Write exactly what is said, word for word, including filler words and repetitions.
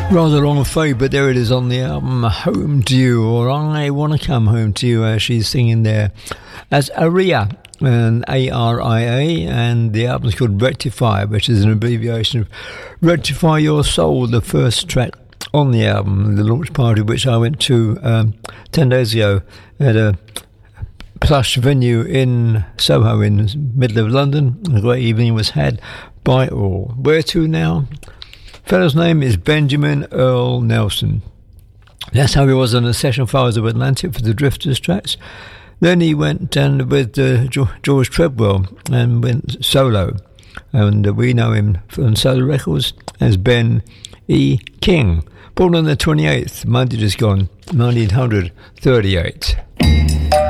Rather long fade, but there it is on the album Home to You, or I Want to Come Home to You, as she's singing there as Aria, and A R I A, and the album's called Rectify, which is an abbreviation of Rectify Your Soul, the first track on the album, the launch party which I went to um, ten days ago at a plush venue in Soho in the middle of London. A great evening was had by all. Where to now? Fellow's name is Benjamin Earl Nelson. That's how he was on the Session Files of Atlantic for the Drifters tracks. Then he went down with uh, George Treadwell and went solo. And uh, we know him from solo records as Ben E. King. Born on the twenty-eighth, Monday just gone, nineteen thirty-eight.